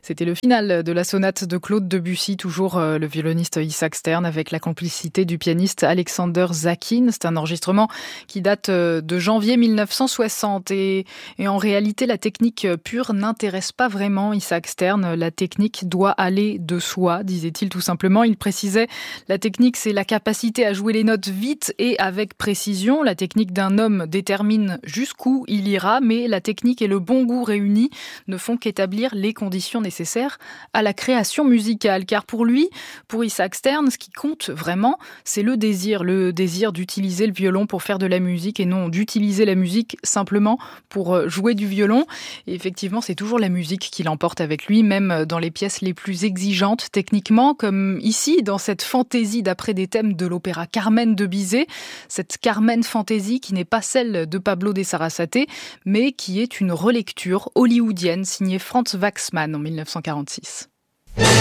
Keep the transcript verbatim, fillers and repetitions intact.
C'était le final de la sonate de Claude Debussy, toujours le violoniste Isaac Stern avec la complicité du pianiste Alexander Zakin. C'est un enregistrement qui date de janvier mille neuf cent soixante et, et en réalité la technique pure n'intéresse pas vraiment Isaac Stern. La technique doit aller de soi, disait-il tout simplement. Il précisait, la technique c'est la capacité à jouer les notes vite et avec précision. La technique d'un homme détermine jusqu'où il ira, mais la technique et le bon goût réunis ne font qu'établir les conditions nécessaires à la création musicale. Car pour lui, pour Isaac Stern, ce qui compte vraiment, c'est le désir, le désir d'utiliser le violon pour faire de la musique et non d'utiliser la musique simplement pour jouer du violon. Et effectivement, c'est toujours la musique qui l'emporte avec lui, même dans les pièces les plus exigeantes techniquement, comme ici, dans cette fantaisie d'après des thèmes de l'opéra Carmen de Bizet. Cette Carmen fantaisie qui n'est pas celle de Pablo de Sarasate, mais qui est une relecture hollywoodienne signée Franz Waxman en mille neuf cent quarante-six.